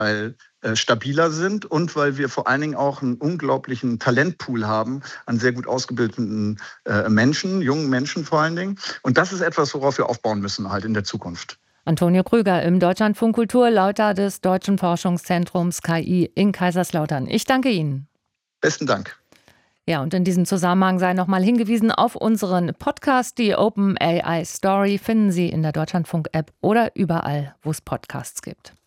weil stabiler sind und weil wir vor allen Dingen auch einen unglaublichen Talentpool haben an sehr gut ausgebildeten Menschen, jungen Menschen vor allen Dingen. Und das ist etwas, worauf wir aufbauen müssen halt in der Zukunft. Antonio Krüger im Deutschlandfunk Kultur, Leiter des Deutschen Forschungszentrums KI in Kaiserslautern. Ich danke Ihnen. Besten Dank. Ja, und in diesem Zusammenhang sei nochmal hingewiesen auf unseren Podcast. Die OpenAI Story finden Sie in der Deutschlandfunk-App oder überall, wo es Podcasts gibt.